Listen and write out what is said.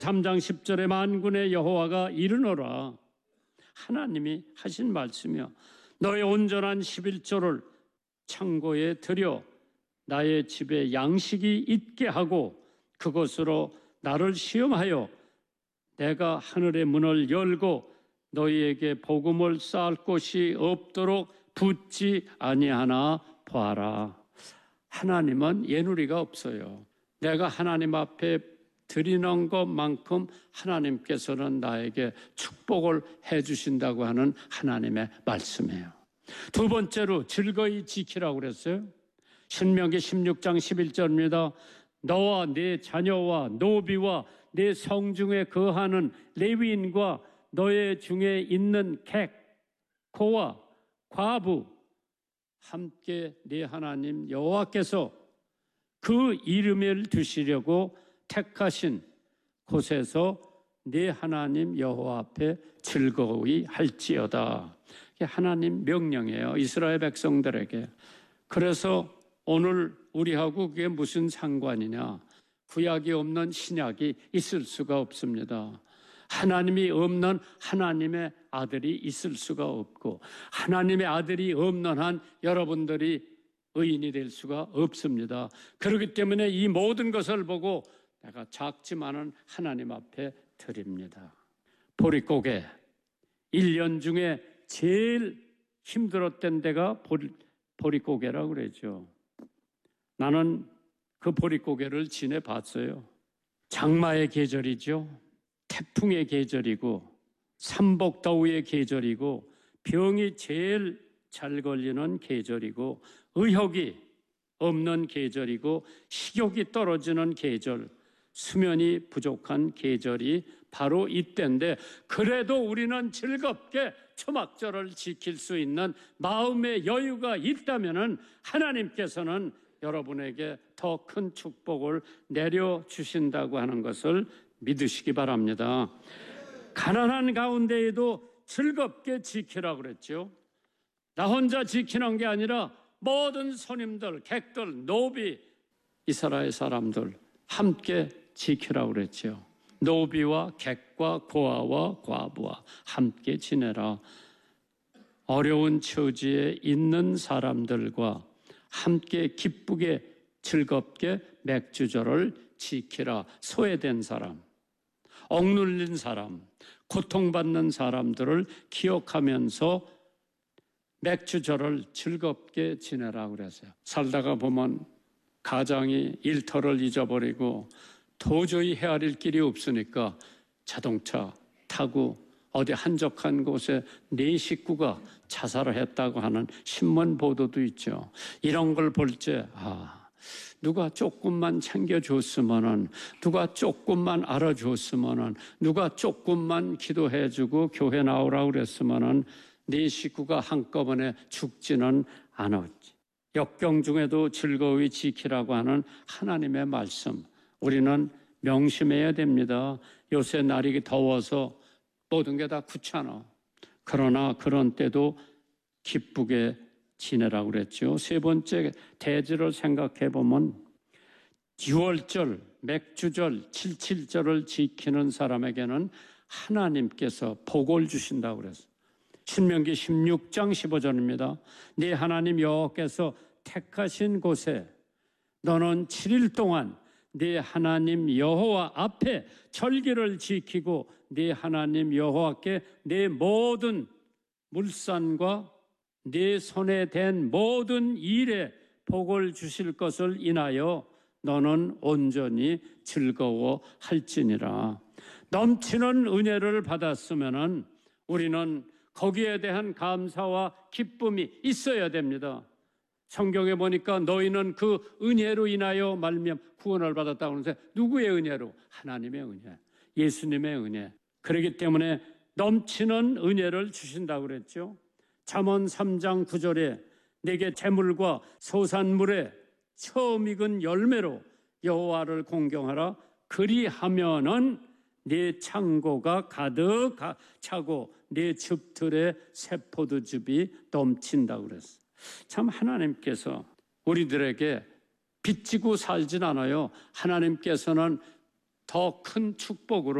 3장 10절에 만군의 여호와가 이르노라. 하나님이 하신 말씀이요. 너의 온전한 11조를 창고에 들여 나의 집에 양식이 있게 하고 그것으로 나를 시험하여 내가 하늘의 문을 열고 너희에게 복음을 쌓을 곳이 없도록 붙지 아니하나 봐라. 하나님은 예누리가 없어요. 내가 하나님 앞에 드리는 것만큼 하나님께서는 나에게 축복을 해 주신다고 하는 하나님의 말씀이에요. 두 번째로 즐거이 지키라고 그랬어요. 신명기 16장 11절입니다. 너와 네 자녀와 노비와 네 성중에 거하는 레위인과 너의 중에 있는 객, 고와 과부 함께 네 하나님 여호와께서 그 이름을 두시려고 택하신 곳에서 네 하나님 여호와 앞에 즐거이 할지어다. 이게 하나님 명령이에요. 이스라엘 백성들에게. 그래서 오늘 우리하고 그게 무슨 상관이냐. 구약이 없는 신약이 있을 수가 없습니다. 하나님이 없는 하나님의 아들이 있을 수가 없고 하나님의 아들이 없는 한 여러분들이 의인이 될 수가 없습니다. 그렇기 때문에 이 모든 것을 보고 내가 작지만은 하나님 앞에 드립니다. 보릿고개 1년 중에 제일 힘들었던 데가 보릿고개라고 그러죠. 나는 그 보릿고개를 지내봤어요. 장마의 계절이죠. 태풍의 계절이고 삼복더위의 계절이고 병이 제일 잘 걸리는 계절이고 의욕이 없는 계절이고 식욕이 떨어지는 계절, 수면이 부족한 계절이 바로 이때인데 그래도 우리는 즐겁게 초막절을 지킬 수 있는 마음의 여유가 있다면은 하나님께서는 여러분에게 더 큰 축복을 내려주신다고 하는 것을 믿으시기 바랍니다. 가난한 가운데에도 즐겁게 지키라고 그랬죠. 나 혼자 지키는 게 아니라 모든 손님들, 객들, 노비, 이스라엘 사람들 함께 지키라고 그랬죠. 노비와 객과 고아와 과부와 함께 지내라. 어려운 처지에 있는 사람들과 함께 기쁘게 즐겁게 맥주절을 지키라. 소외된 사람, 억눌린 사람, 고통받는 사람들을 기억하면서 맥주절을 즐겁게 지내라고 그랬어요. 살다가 보면 가장이 일터를 잊어버리고 도저히 헤아릴 길이 없으니까 자동차 타고 어디 한적한 곳에 네 식구가 자살을 했다고 하는 신문 보도도 있죠. 이런 걸 볼 때 누가 조금만 챙겨줬으면은, 누가 조금만 알아줬으면은, 누가 조금만 기도해주고 교회 나오라고 그랬으면은 네 식구가 한꺼번에 죽지는 않았지. 역경 중에도 즐거이 지키라고 하는 하나님의 말씀, 우리는 명심해야 됩니다. 요새 날이 더워서 모든 게 다 귀찮아. 그러나 그런 때도 기쁘게 지내라고 그랬죠. 세 번째 대지를 생각해 보면 6월절, 맥주절, 77절을 지키는 사람에게는 하나님께서 복을 주신다고 그랬어요. 신명기 16장 15절입니다. 네 하나님 여호와께서 택하신 곳에 너는 7일 동안 네 하나님 여호와 앞에 절기를 지키고 네 하나님 여호와께 네 모든 물산과 네 손에 댄 모든 일에 복을 주실 것을 인하여 너는 온전히 즐거워할지니라. 넘치는 은혜를 받았으면은 우리는 거기에 대한 감사와 기쁨이 있어야 됩니다. 성경에 보니까 너희는 그 은혜로 인하여 말미암아 구원을 받았다고 하는데 누구의 은혜로? 하나님의 은혜, 예수님의 은혜. 그렇기 때문에 넘치는 은혜를 주신다고 그랬죠. 잠언 3장 9절에 내게 재물과 소산물에 처음 익은 열매로 여호와를 공경하라. 그리하면은 네 창고가 가득 차고 네 즙들에 새포도즙이 넘친다고 그랬어요. 참 하나님께서 우리들에게 빚지고 살진 않아요. 하나님께서는 더 큰 축복으로